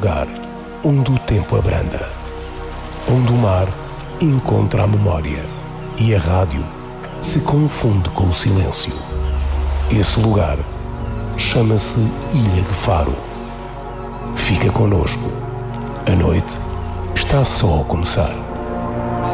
lugar onde o tempo abranda, onde o mar encontra a memória e a rádio se confunde com o silêncio. Esse lugar chama-se Ilha de Faro. Fica connosco. A noite está só a começar.